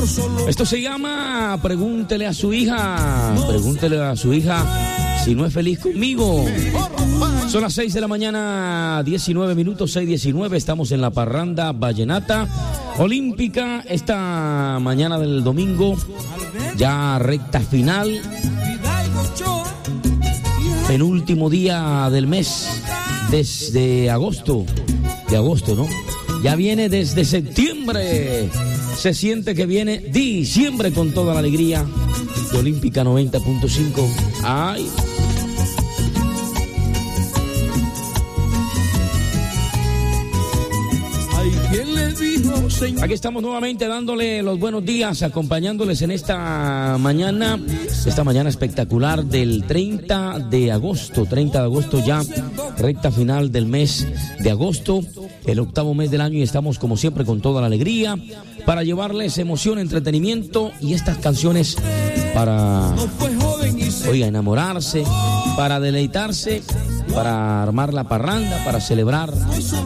Esto se llama Pregúntele a su hija. Pregúntele a su hija si no es feliz conmigo. Son las 6 de la mañana, 19 minutos, 6:19. Estamos en la parranda vallenata olímpica. Esta mañana del domingo, ya recta final. Penúltimo día del mes, desde agosto. De agosto, ¿no? Ya viene desde septiembre. Se siente que viene diciembre con toda la alegría de Olímpica 90.5. ¡Ay! Aquí estamos nuevamente dándole los buenos días, acompañándoles en esta mañana espectacular del 30 de agosto ya, recta final del mes de agosto, el octavo mes del año, y estamos como siempre con toda la alegría para llevarles emoción, entretenimiento y estas canciones para, enamorarse, para deleitarse, para armar la parranda, para celebrar,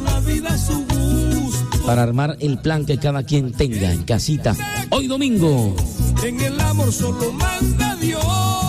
para armar el plan que cada quien tenga en casita. Hoy domingo. En el amor solo manda Dios.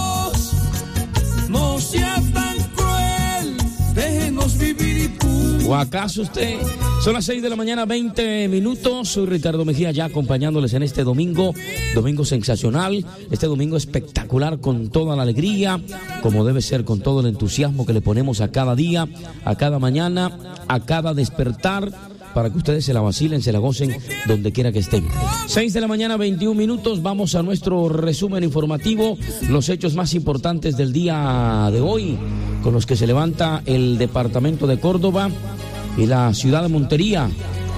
No sea tan cruel. Déjenos vivir y punto. ¿O acaso usted? Son las 6 de la mañana, 20 minutos. Soy Ricardo Mejía, ya acompañándoles en este domingo. Domingo sensacional. Este domingo espectacular, con toda la alegría, como debe ser, con todo el entusiasmo que le ponemos a cada día, a cada mañana, a cada despertar, para que ustedes se la vacilen, se la gocen donde quiera que estén. 6 de la mañana, 21 minutos. Vamos a nuestro resumen informativo. Los hechos más importantes del día de hoy, con los que se levanta el departamento de Córdoba y la ciudad de Montería.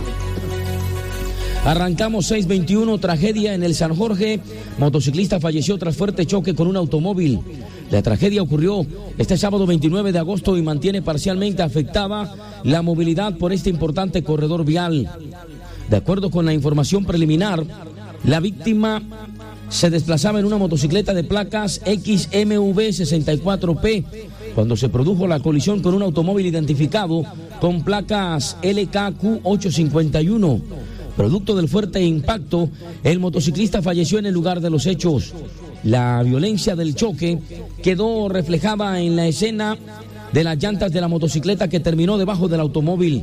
Arrancamos 6:21, tragedia en el San Jorge. Motociclista falleció tras fuerte choque con un automóvil. La tragedia ocurrió este sábado 29 de agosto y mantiene parcialmente afectada la movilidad por este importante corredor vial. De acuerdo con la información preliminar, la víctima se desplazaba en una motocicleta de placas XMV 64P cuando se produjo la colisión con un automóvil identificado con placas LKQ 851. Producto del fuerte impacto, el motociclista falleció en el lugar de los hechos. La violencia del choque quedó reflejada en la escena de las llantas de la motocicleta que terminó debajo del automóvil.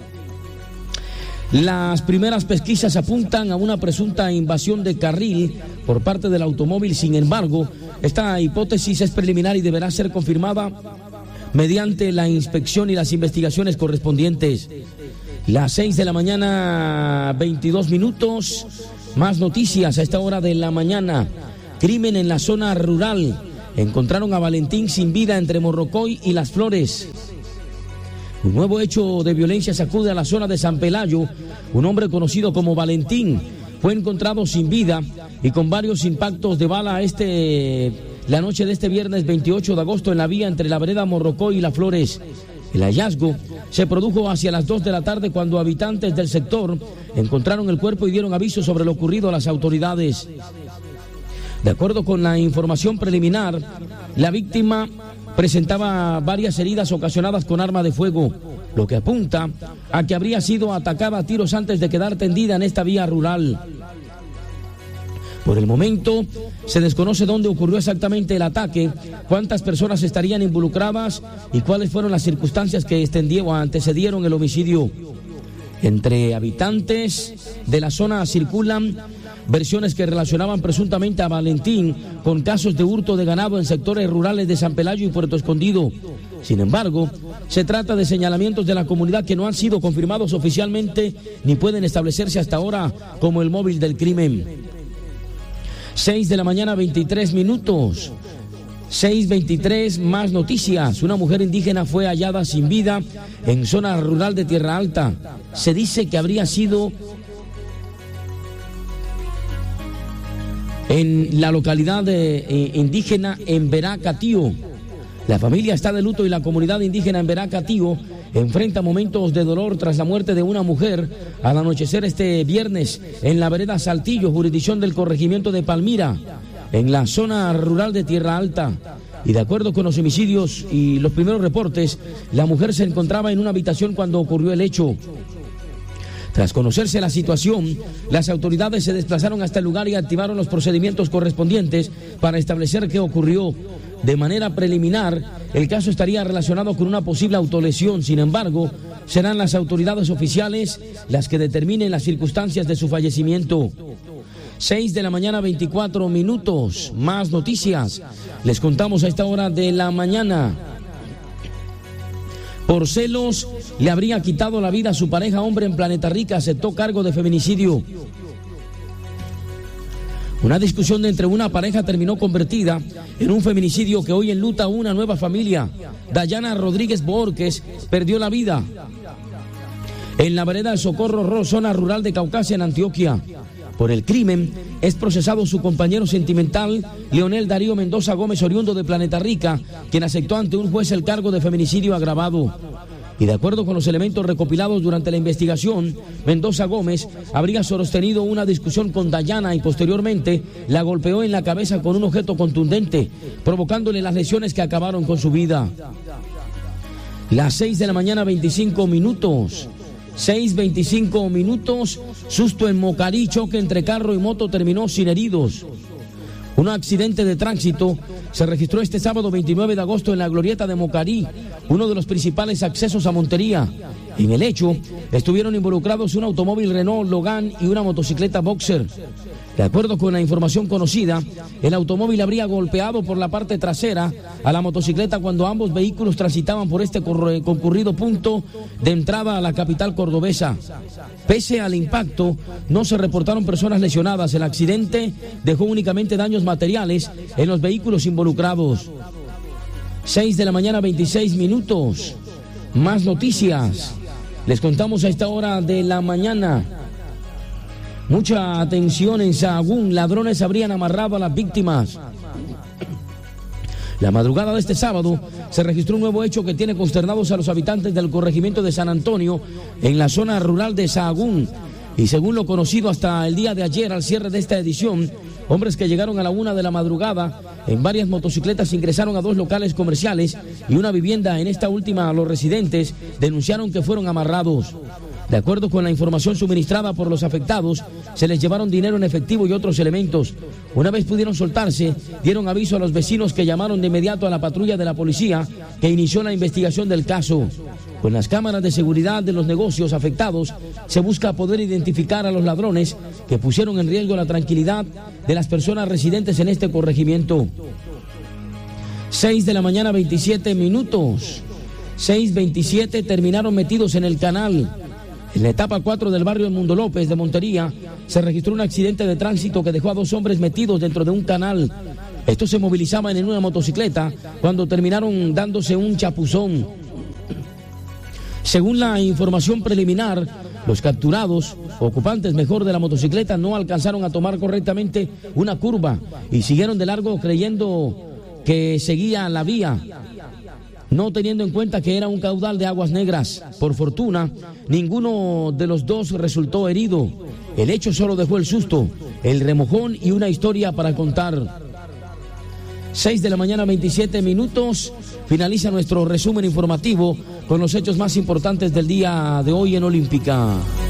Las primeras pesquisas apuntan a una presunta invasión de carril por parte del automóvil. Sin embargo, esta hipótesis es preliminar y deberá ser confirmada mediante la inspección y las investigaciones correspondientes. Las 6 de la mañana, 22 minutos. Más noticias a esta hora de la mañana. Crimen en la zona rural. Encontraron a Valentín sin vida entre Morrocoy y Las Flores. Un nuevo hecho de violencia sacude a la zona de San Pelayo. Un hombre conocido como Valentín fue encontrado sin vida y con varios impactos de bala la noche de este viernes 28 de agosto en la vía entre la vereda Morrocoy y Las Flores. El hallazgo se produjo hacia las 2 de la tarde cuando habitantes del sector encontraron el cuerpo y dieron aviso sobre lo ocurrido a las autoridades. De acuerdo con la información preliminar, la víctima presentaba varias heridas ocasionadas con arma de fuego, lo que apunta a que habría sido atacada a tiros antes de quedar tendida en esta vía rural. Por el momento, se desconoce dónde ocurrió exactamente el ataque, cuántas personas estarían involucradas y cuáles fueron las circunstancias que antecedieron el homicidio. Entre habitantes de la zona circulan versiones que relacionaban presuntamente a Valentín con casos de hurto de ganado en sectores rurales de San Pelayo y Puerto Escondido. Sin embargo, se trata de señalamientos de la comunidad que no han sido confirmados oficialmente ni pueden establecerse hasta ahora como el móvil del crimen. 6 de la mañana, 23 minutos. 6:23, más noticias. Una mujer indígena fue hallada sin vida en zona rural de Tierra Alta. Se dice que habría sido en la localidad indígena en Veracatío. La familia está de luto y la comunidad indígena en Veracatío enfrenta momentos de dolor tras la muerte de una mujer al anochecer este viernes en la vereda Saltillo, jurisdicción del corregimiento de Palmira, en la zona rural de Tierra Alta. Y de acuerdo con los homicidios y los primeros reportes, la mujer se encontraba en una habitación cuando ocurrió el hecho. Tras conocerse la situación, las autoridades se desplazaron hasta el lugar y activaron los procedimientos correspondientes para establecer qué ocurrió. De manera preliminar, el caso estaría relacionado con una posible autolesión. Sin embargo, serán las autoridades oficiales las que determinen las circunstancias de su fallecimiento. 6 de la mañana, 24 minutos. Más noticias. Les contamos a esta hora de la mañana. Por celos, le habría quitado la vida a su pareja. Hombre en Planeta Rica aceptó cargo de feminicidio. Una discusión entre una pareja terminó convertida en un feminicidio que hoy enluta a una nueva familia. Dayana Rodríguez Borges perdió la vida en la vereda de Socorro, zona rural de Caucasia, en Antioquia. Por el crimen es procesado su compañero sentimental, Leonel Darío Mendoza Gómez, oriundo de Planeta Rica, quien aceptó ante un juez el cargo de feminicidio agravado. Y de acuerdo con los elementos recopilados durante la investigación, Mendoza Gómez habría sostenido una discusión con Dayana y posteriormente la golpeó en la cabeza con un objeto contundente, provocándole las lesiones que acabaron con su vida. Las 6 de la mañana, 25 minutos. 6:25 minutos, susto en Mocarí, choque entre carro y moto terminó sin heridos. Un accidente de tránsito se registró este sábado 29 de agosto en la glorieta de Mocarí, uno de los principales accesos a Montería. En el hecho estuvieron involucrados un automóvil Renault Logan y una motocicleta Boxer. De acuerdo con la información conocida, el automóvil habría golpeado por la parte trasera a la motocicleta cuando ambos vehículos transitaban por este concurrido punto de entrada a la capital cordobesa. Pese al impacto, no se reportaron personas lesionadas. El accidente dejó únicamente daños materiales en los vehículos involucrados. 6 de la mañana, 26 minutos. Más noticias. Les contamos a esta hora de la mañana. Mucha atención en Sahagún. Ladrones habrían amarrado a las víctimas. La madrugada de este sábado se registró un nuevo hecho que tiene consternados a los habitantes del corregimiento de San Antonio en la zona rural de Sahagún. Y según lo conocido hasta el día de ayer, al cierre de esta edición, hombres que llegaron a la 1 de la madrugada en varias motocicletas ingresaron a 2 locales comerciales y una vivienda. En esta última, los residentes denunciaron que fueron amarrados. De acuerdo con la información suministrada por los afectados, se les llevaron dinero en efectivo y otros elementos. Una vez pudieron soltarse, dieron aviso a los vecinos, que llamaron de inmediato a la patrulla de la policía, que inició la investigación del caso. Con las cámaras de seguridad de los negocios afectados, se busca poder identificar a los ladrones que pusieron en riesgo la tranquilidad de las personas residentes en este corregimiento. 6 de la mañana, 27 minutos. 6:27, terminaron metidos en el canal. En la etapa 4 del barrio Mundo López de Montería se registró un accidente de tránsito que dejó a 2 hombres metidos dentro de un canal. Estos se movilizaban en una motocicleta cuando terminaron dándose un chapuzón. Según la información preliminar, los capturados, ocupantes mejor de la motocicleta, no alcanzaron a tomar correctamente una curva y siguieron de largo creyendo que seguía la vía, no teniendo en cuenta que era un caudal de aguas negras. Por fortuna, ninguno de los 2 resultó herido. El hecho solo dejó el susto, el remojón y una historia para contar. 6 de la mañana, 27 minutos. Finaliza nuestro resumen informativo con los hechos más importantes del día de hoy en Olímpica.